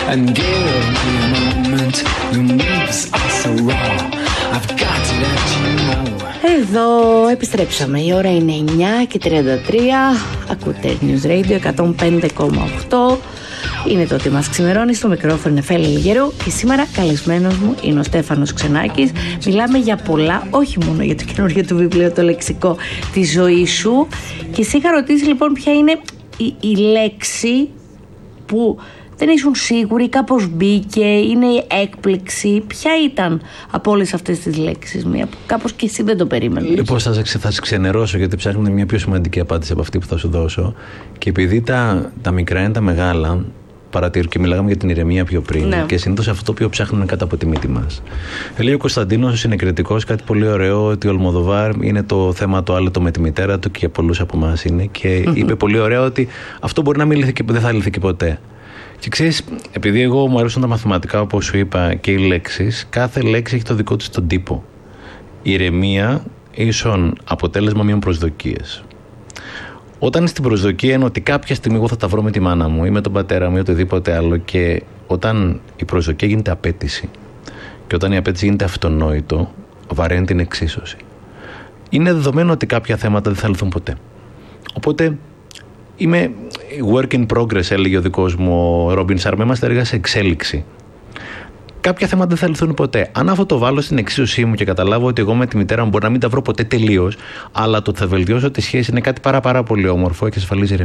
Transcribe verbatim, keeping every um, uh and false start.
and give me a moment. Your moves are so raw. I've got to let you know. Εδώ επιστρέψαμε. Η ώρα είναι εννιά και τριάντα τρία. Ακούτε News Radio εκατόν πέντε κόμμα οκτώ. Είναι το ότι μας ξημερώνει. Στο μικρόφωνο είναι Φέλη Λιγερού και σήμερα καλεσμένος μου είναι ο Στέφανος Ξενάκης. Μιλάμε για πολλά, όχι μόνο για το καινούργιο του βιβλίο, το λεξικό της ζωής σου. Και σε είχα ρωτήσει λοιπόν ποια είναι η, η λέξη που δεν ήσουν σίγουροι, κάπως μπήκε, είναι η έκπληξη. Ποια ήταν από όλες αυτές τις λέξεις μία που κάπως και εσύ δεν το περίμενες? Λοιπόν, θα σε ξενερώσω γιατί ψάχνουμε μια πιο σημαντική απάντηση από αυτή που θα σου δώσω. Και επειδή τα, τα μικρά είναι τα μεγάλα, παρατηρώ και μιλάγαμε για την ηρεμία πιο πριν. Ναι. Και συνήθως αυτό το οποίο ψάχνουμε κάτω από τη μύτη μας. Λέει ο Κωνσταντίνος, ο συνεκριτικός, κάτι πολύ ωραίο, ότι ο Αλμοδοβάρ είναι το θέμα το άλλο το με τη μητέρα του και για πολλούς από εμάς είναι. Και mm-hmm. είπε πολύ ωραία ότι αυτό μπορεί να μην λυθεί και δεν θα λυθεί και ποτέ. Και ξέρεις, επειδή εγώ μου αρέσουν τα μαθηματικά, όπως σου είπα, και οι λέξεις, κάθε λέξη έχει το δικό της τον τύπο. Η ηρεμία ίσον αποτέλεσμα μείων προσδοκίες. Όταν στην προσδοκία είναι ότι κάποια στιγμή εγώ θα τα βρω με τη μάνα μου ή με τον πατέρα μου ή οτιδήποτε άλλο, και όταν η προσδοκία γίνεται απέτηση και όταν η απέτηση γίνεται αυτονόητο, βαραίνει την εξίσωση. Είναι δεδομένο ότι κάποια θέματα δεν θα λυθούν ποτέ. Οπότε είμαι work in progress, έλεγε ο δικός μου ο Ρόμπιν Σάρμα. Είμαστε έργα σε εξέλιξη. Κάποια θέματα δεν θα λυθούν ποτέ. Αν αυτό το βάλω στην εξίσωσή μου και καταλάβω ότι εγώ με τη μητέρα μου μπορεί να μην τα βρω ποτέ τελείως, αλλά το ότι θα βελτιώσω τη σχέση είναι κάτι πάρα, πάρα πολύ όμορφο και ασφαλίζει ηρεμία.